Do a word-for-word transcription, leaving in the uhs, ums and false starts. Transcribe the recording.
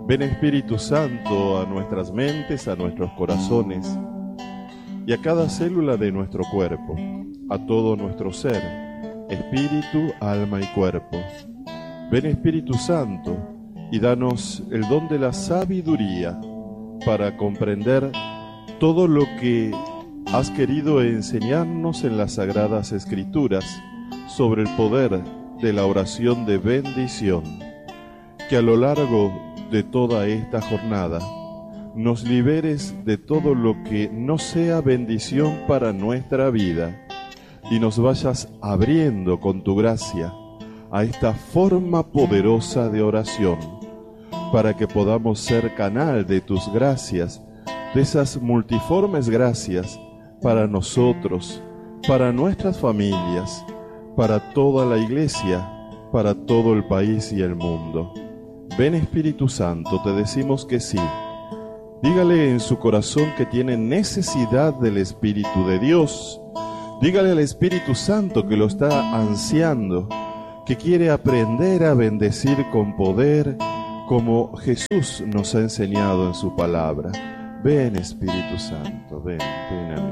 Ven Espíritu Santo a nuestras mentes, a nuestros corazones y a cada célula de nuestro cuerpo, a todo nuestro ser, espíritu, alma y cuerpo. Ven Espíritu Santo y danos el don de la sabiduría para comprender todo lo que has querido enseñarnos en las Sagradas Escrituras sobre el poder de la oración de bendición. Que a lo largo de toda esta jornada nos liberes de todo lo que no sea bendición para nuestra vida y nos vayas abriendo con tu gracia a esta forma poderosa de oración para que podamos ser canal de tus gracias, de esas multiformes gracias para nosotros, para nuestras familias, para toda la Iglesia, para todo el país y el mundo. Ven Espíritu Santo, te decimos que sí. Dígale en su corazón que tiene necesidad del Espíritu de Dios. Dígale al Espíritu Santo que lo está ansiando, que quiere aprender a bendecir con poder, como Jesús nos ha enseñado en su palabra. Ven Espíritu Santo, ven, ven a mí.